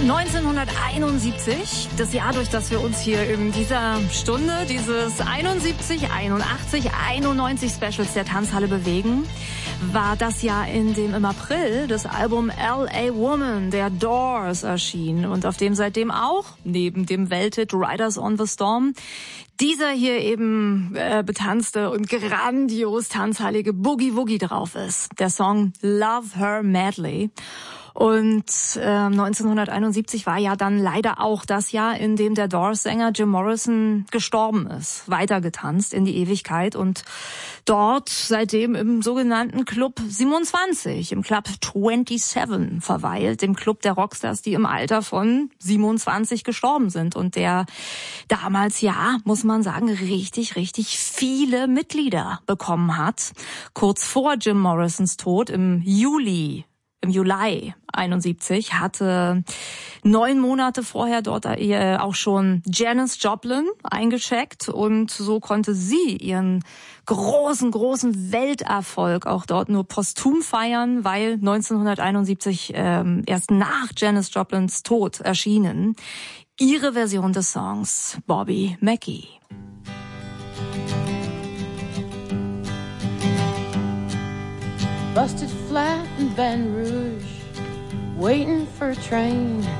1971, das Jahr, durch das wir uns hier in dieser Stunde dieses 71, 81, 91 Specials der Tanzhalle bewegen, war das Jahr, in dem im April das Album L.A. Woman der Doors erschien und auf dem seitdem auch, neben dem Welthit Riders on the Storm, dieser hier eben betanzte und grandios tanzhallige Boogie Woogie drauf ist. Der Song Love Her Madly. Und 1971 war ja dann leider auch das Jahr, in dem der Doors-Sänger Jim Morrison gestorben ist. Weitergetanzt in die Ewigkeit und dort seitdem im sogenannten Club 27, im Club 27 verweilt, dem Club der Rockstars, die im Alter von 27 gestorben sind und der damals, ja, muss man sagen, richtig viele Mitglieder bekommen hat. Kurz vor Jim Morrisons Tod im Juli 71 hatte 9 Monate vorher dort auch schon Janis Joplin eingecheckt und so konnte sie ihren großen Welterfolg auch dort nur posthum feiern, weil 1971 erst nach Janis Joplins Tod erschienen ihre Version des Songs Bobby Mackey. Busted flat in Baton Rouge, waiting for a train.